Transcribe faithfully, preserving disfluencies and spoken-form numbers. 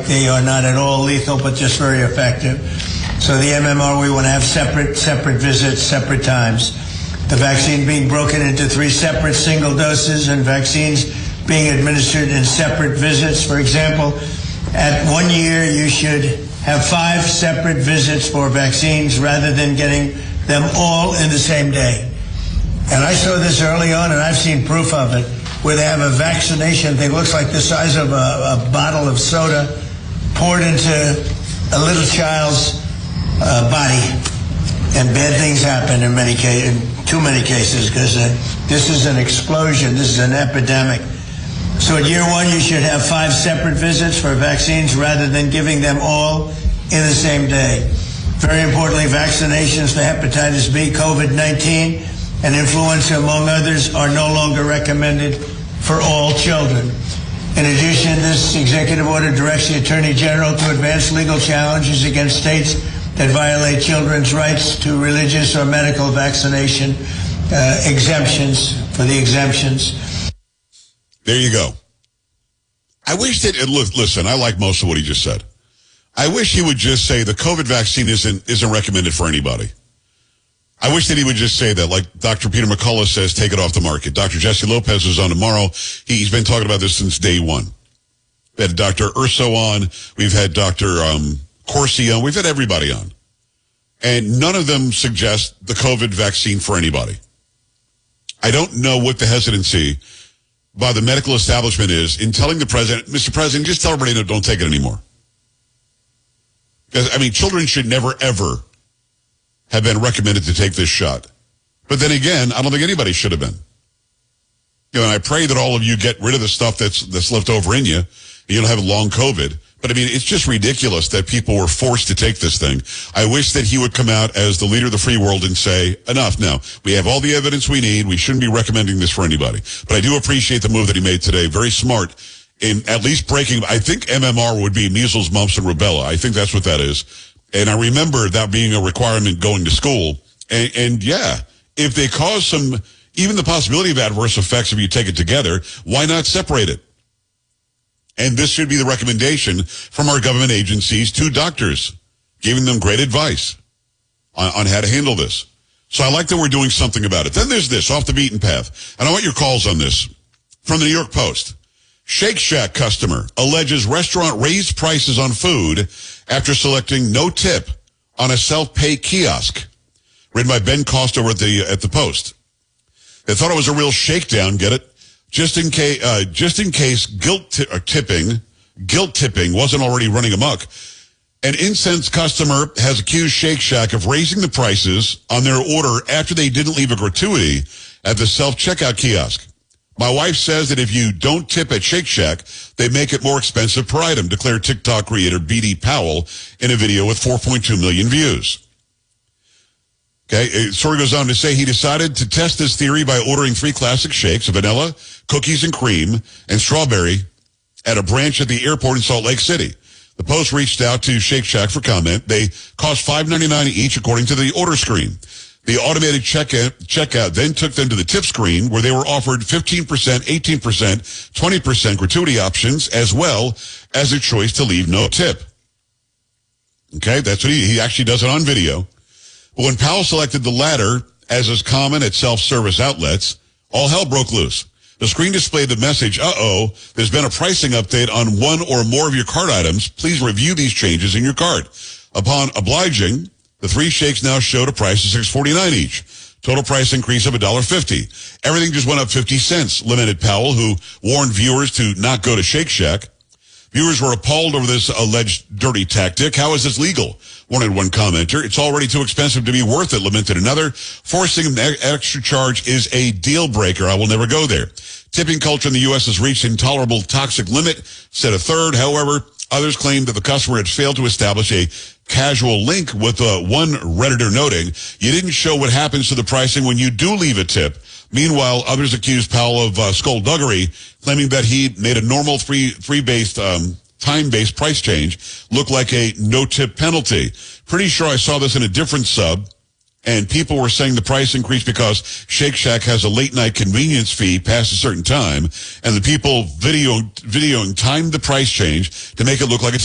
They are not at all lethal, but just very effective. So the M M R, we want to have separate, separate visits, separate times. The vaccine being broken into three separate single doses and vaccines being administered in separate visits. For example, at one year, you should have five separate visits for vaccines rather than getting them all in the same day. And I saw this early on, and I've seen proof of it, where they have a vaccination thing, looks like the size of a, a bottle of soda poured into a little child's uh, body. And bad things happen in many cases, in too many cases, because uh, this is an explosion, this is an epidemic. So at year one, you should have five separate visits for vaccines rather than giving them all in the same day. Very importantly, vaccinations for hepatitis B, COVID nineteen, and influenza, among others, are no longer recommended for all children. In addition, this executive order directs the Attorney General to advance legal challenges against states that violate children's rights to religious or medical vaccination uh, exemptions for the exemptions. There you go. I wish that, look, listen, I like most of what he just said. I wish he would just say the COVID vaccine isn't isn't recommended for anybody. I wish that he would just say that, like Doctor Peter McCullough says, take it off the market. Doctor Jesse Lopez is on tomorrow. He's been talking about this since day one. We had Doctor Urso on. We've had Doctor Um, Corsi on. We've had everybody on. And none of them suggest the COVID vaccine for anybody. I don't know what the hesitancy by the medical establishment is in telling the president, Mister President, just tell everybody, no, don't take it anymore. Because, I mean, children should never, ever have been recommended to take this shot. But then again, I don't think anybody should have been. You know, and I pray that all of you get rid of the stuff that's that's left over in you, and you don't have long COVID. But I mean, it's just ridiculous that people were forced to take this thing. I wish that he would come out as the leader of the free world and say, enough now. We have all the evidence we need. We shouldn't be recommending this for anybody. But I do appreciate the move that he made today. Very smart in at least breaking, I think M M R would be measles, mumps, and rubella. I think that's what that is. And I remember that being a requirement going to school. And, and yeah, if they cause some, even the possibility of adverse effects if you take it together, why not separate it? And this should be the recommendation from our government agencies to doctors, giving them great advice on, on how to handle this. So I like that we're doing something about it. Then there's this, off the beaten path. And I want your calls on this. From the New York Post. Shake Shack customer alleges restaurant raised prices on food after selecting no tip on a self-pay kiosk. Written by Ben Costa at the at the Post. They thought it was a real shakedown, get it? Just in case, uh, just in case guilt t- or tipping, guilt tipping wasn't already running amok. An incensed customer has accused Shake Shack of raising the prices on their order after they didn't leave a gratuity at the self-checkout kiosk. My wife says that if you don't tip at Shake Shack, they make it more expensive per item, declared TikTok creator B D Powell in a video with four point two million views. Okay, the story goes on to say he decided to test this theory by ordering three classic shakes, vanilla, cookies and cream, and strawberry at a branch at the airport in Salt Lake City. The Post reached out to Shake Shack for comment. They cost five ninety-nine each according to the order screen. The automated checkout, checkout then took them to the tip screen where they were offered fifteen percent, eighteen percent, twenty percent gratuity options as well as a choice to leave no tip. Okay, that's what he, he actually does it on video. But when Powell selected the latter, as is common at self-service outlets, all hell broke loose. The screen displayed the message, uh-oh, there's been a pricing update on one or more of your cart items. Please review these changes in your cart. Upon obliging, the three shakes now showed a price of six forty-nine each. Total price increase of one dollar fifty. Everything just went up fifty cents, lamented Powell, who warned viewers to not go to Shake Shack. Viewers were appalled over this alleged dirty tactic. How is this legal? Wanted one commenter. It's already too expensive to be worth it, lamented another. Forcing an extra charge is a deal breaker. I will never go there. Tipping culture in the U S has reached intolerable toxic limit, said a third. However, others claimed that the customer had failed to establish a casual link, with uh, one Redditor noting, you didn't show what happens to the pricing when you do leave a tip. Meanwhile, others accused Powell of uh, skullduggery, claiming that he made a normal free, free-based, um, time-based price change look like a no-tip penalty. Pretty sure I saw this in a different sub, and people were saying the price increased because Shake Shack has a late-night convenience fee past a certain time, and the people video, videoing timed the price change to make it look like it's